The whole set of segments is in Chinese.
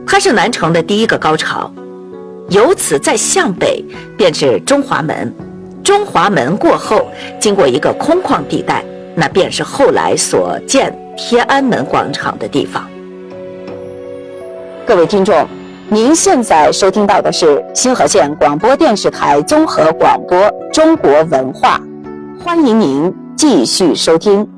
它是南城的第一个高潮。由此再向北便是中华门，中华门过后经过一个空旷地带，那便是后来所建天安门广场的地方。各位听众，您现在收听到的是新河县广播电视台综合广播中国文化，欢迎您继续收听。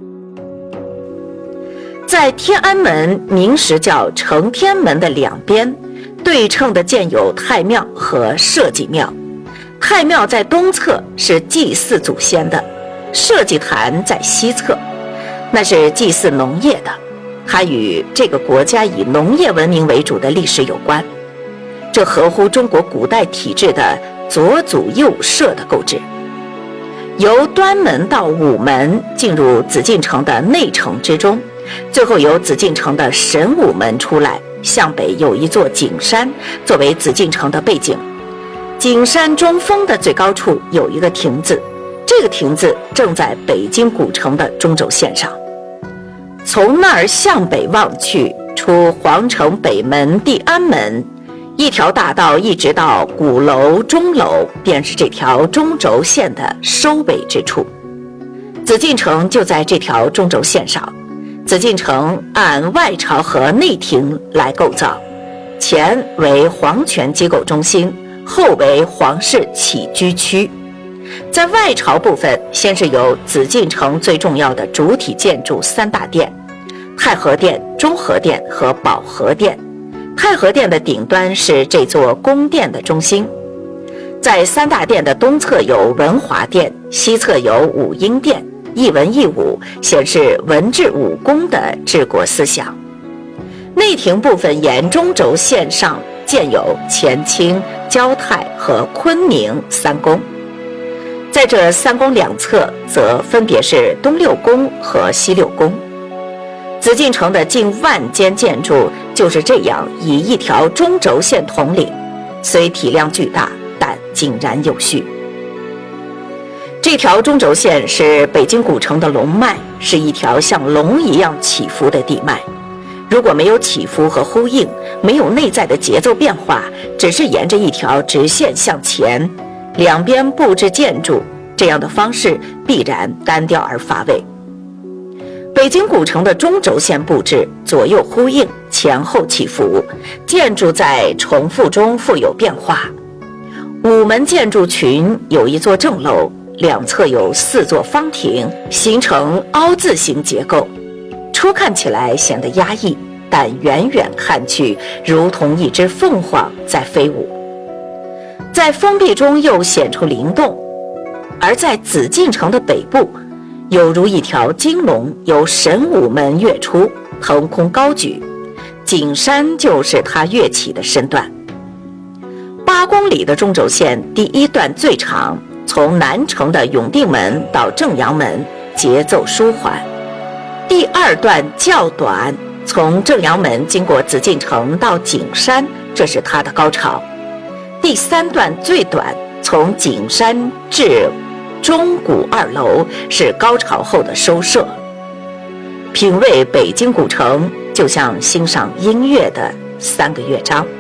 在天安门明时叫承天门的两边，对称的建有太庙和社稷庙。太庙在东侧，是祭祀祖先的；社稷坛在西侧，那是祭祀农业的。它与这个国家以农业文明为主的历史有关，这合乎中国古代体制的左祖右社的构置。由端门到午门进入紫禁城的内城之中，最后由紫禁城的神武门出来，向北有一座景山作为紫禁城的背景。景山中峰的最高处有一个亭子，这个亭子正在北京古城的中轴线上。从那儿向北望去，出皇城北门地安门，一条大道一直到鼓楼钟楼，便是这条中轴线的收尾之处。紫禁城就在这条中轴线上。紫禁城按外朝和内廷来构造，前为皇权机构中心，后为皇室起居区。在外朝部分，先是有紫禁城最重要的主体建筑三大殿：太和殿、中和殿和保和殿。太和殿的顶端是这座宫殿的中心。在三大殿的东侧有文华殿，西侧有武英殿，一文一武，显示文治武功的治国思想。内廷部分沿中轴线上建有乾清、交泰和坤明三宫，在这三宫两侧则分别是东六宫和西六宫。紫禁城的近万间建筑就是这样以一条中轴线统领，虽体量巨大，但井然有序。这条中轴线是北京古城的龙脉，是一条像龙一样起伏的地脉。如果没有起伏和呼应，没有内在的节奏变化，只是沿着一条直线向前，两边布置建筑，这样的方式必然单调而乏味。北京古城的中轴线布置左右呼应，前后起伏，建筑在重复中富有变化。午门建筑群有一座正楼，两侧有4座方亭，形成凹字形结构，初看起来显得压抑，但远远看去如同一只凤凰在飞舞。在封闭中又显出灵动，而在紫禁城的北部，有如一条金龙由神武门跃出，腾空高举，景山就是它跃起的身段。8公里的中轴线第一段最长，从南城的永定门到正阳门，节奏舒缓。第二段较短，从正阳门经过紫禁城到景山，这是它的高潮。第三段最短，从景山至钟鼓2楼，是高潮后的收摄。品味北京古城，就像欣赏音乐的3个乐章。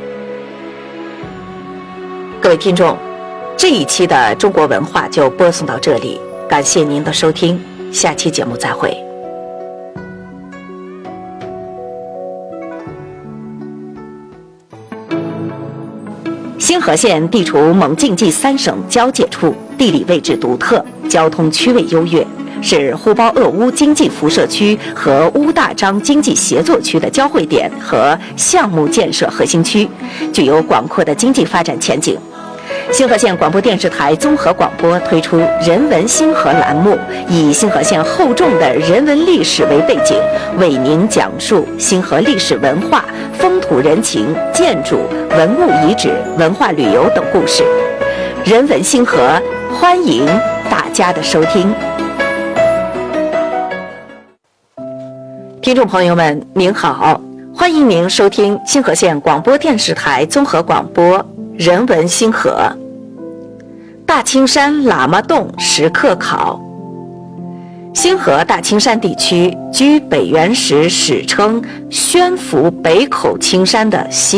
各位听众，这一期的中国文化就播送到这里，感谢您的收听，下期节目再会。新河县地处蒙晋冀3省交界处，地理位置独特，交通区位优越，是呼包鄂乌经济辐射区和乌大张经济协作区的交汇点和项目建设核心区，具有广阔的经济发展前景。新河县广播电视台综合广播推出人文新河栏目，以新河县厚重的人文历史为背景，为您讲述新河历史文化、风土人情、建筑、文物遗址、文化旅游等故事。人文新河，欢迎大家的收听。听众朋友们，您好，欢迎您收听新河县广播电视台综合广播人文新河。大青山喇嘛洞石刻考。新河大青山地区居北元时史称宣福北口青山的西